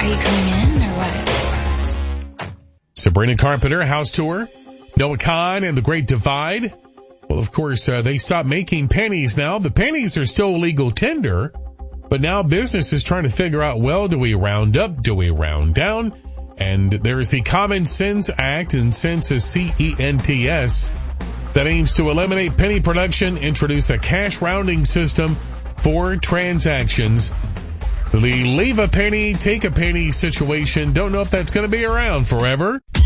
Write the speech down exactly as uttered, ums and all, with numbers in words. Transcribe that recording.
Are you coming in or what? Sabrina Carpenter, house tour. Noah Kahan and the Great Divide. Well, of course, uh, they stopped making pennies now. The pennies are still legal tender, but now business is trying to figure out, well, do we round up? Do we round down? And there is the Common Sense Act, and Sense is C E N T S, that aims to eliminate penny production, introduce a cash rounding system for transactions. The leave a penny, take a penny situation. Don't know if that's going to be around forever.